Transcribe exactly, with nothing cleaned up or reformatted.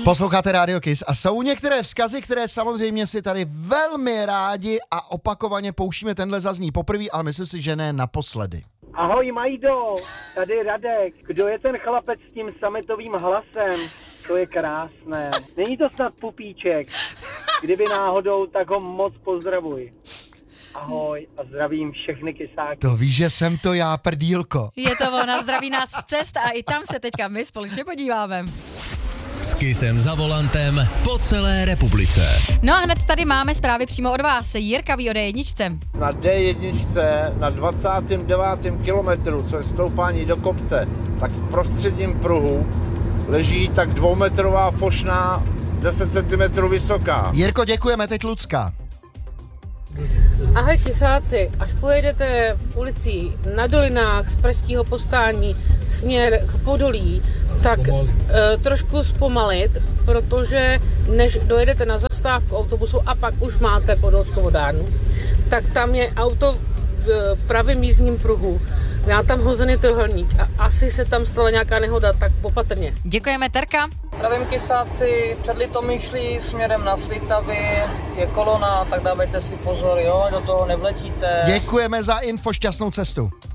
Posloucháte Radio Kiss a jsou některé vzkazy, které samozřejmě si tady velmi rádi a opakovaně pouštíme. Tenhle zazní poprvé, ale myslím si, že ne naposledy. Ahoj Majdo, tady Radek. Kdo je ten chlapec s tím sametovým hlasem? To je krásné. Není to snad Pupíček? Kdyby náhodou, tak ho moc pozdravuj. Ahoj a zdravím všechny kysáky. To víš, že jsem to já, prdílko. Je to ona, zdraví nás z cest a i tam se teďka my společně podíváme. S Kissem za volantem po celé republice. No a hned tady máme zprávy přímo od vás. Jirka ví o D jedna. Na D jedna na dvacátém devátém kilometru, co je stoupání do kopce, tak v prostředním pruhu leží tak dvoumetrová fošna deset centimetrů vysoká. Jirko, děkujeme, teď Lucka. Ahoj kysáci, až pojedete v ulici na Dolinách z Pražského povstání směr k Podolí, tak e, trošku zpomalit, protože než dojedete na zastávku autobusu a pak už máte Podolskou vodárnu, tak tam je auto v pravém jízdním pruhu. Já tam hozený trhelník a asi se tam stala nějaká nehoda, tak opatrně. Děkujeme, Terka. Zdravím kysáci, před Litomyšlí směrem na Svitavy je kolona, tak dávejte si pozor, jo, do toho nevletíte. Děkujeme za info, šťastnou cestu.